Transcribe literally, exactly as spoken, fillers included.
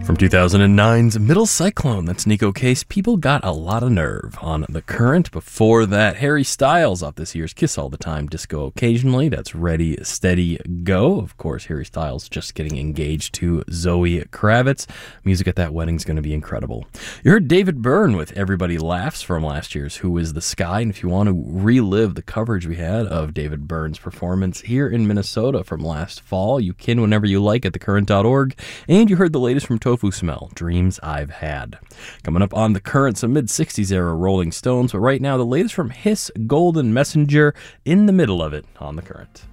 From two thousand nine's Middle Cyclone, that's Nico Case, People Got a Lot of Nerve on The Current. Before that, Harry Styles off this year's Kiss All the Time, Disco Occasionally. That's Ready, Steady, Go. Of course, Harry Styles just getting engaged to Zoe Kravitz. Music at that wedding's going to be incredible. You heard David Byrne with Everybody Laughs from last year's Who Is the Sky. And if you want to relive the coverage we had of David Byrne's performance here in Minnesota from last fall, you can whenever you like at the current dot org. And you heard the latest from Tofu Smell, Dreams I've Had. Coming up on The Current, some mid-sixties era Rolling Stones, but right now the latest from Hiss, Golden Messenger, in the middle of it on The Current.